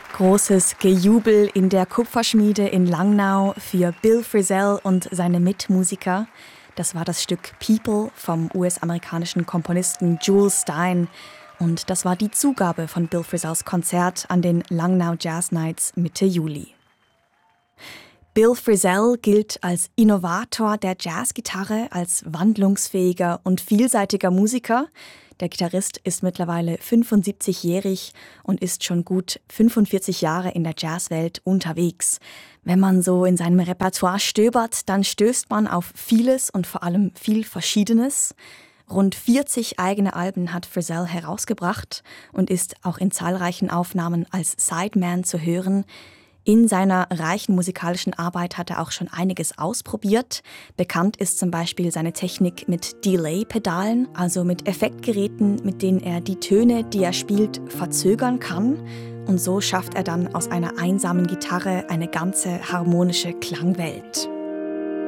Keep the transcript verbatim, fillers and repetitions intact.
Großes Gejubel in der Kupferschmiede in Langnau für Bill Frisell und seine Mitmusiker. Das war das Stück People vom U S-amerikanischen Komponisten Jules Styne. Und das war die Zugabe von Bill Frisells Konzert an den Langnau Jazz Nights Mitte Juli. Bill Frisell gilt als Innovator der Jazzgitarre, als wandlungsfähiger und vielseitiger Musiker. Der Gitarrist ist mittlerweile fünfundsiebzigjährig und ist schon gut fünfundvierzig Jahre in der Jazzwelt unterwegs. Wenn man so in seinem Repertoire stöbert, dann stößt man auf vieles und vor allem viel Verschiedenes. Rund vierzig eigene Alben hat Frisell herausgebracht und ist auch in zahlreichen Aufnahmen als Sideman zu hören. In seiner reichen musikalischen Arbeit hat er auch schon einiges ausprobiert. Bekannt ist zum Beispiel seine Technik mit Delay-Pedalen, also mit Effektgeräten, mit denen er die Töne, die er spielt, verzögern kann. Und so schafft er dann aus einer einsamen Gitarre eine ganze harmonische Klangwelt.